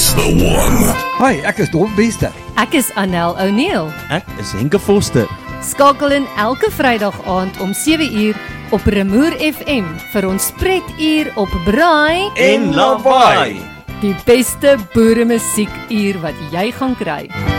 is the one. Hi, ek is Dom Bester. Ek is Anel O'Neill. Ek is Henke Foster. Skakel in elke Vrydag aand om 7uur op Remoer FM vir ons spretuur op Braai En Lawaai. Die beste boeremusiekuur wat jy gaan kry.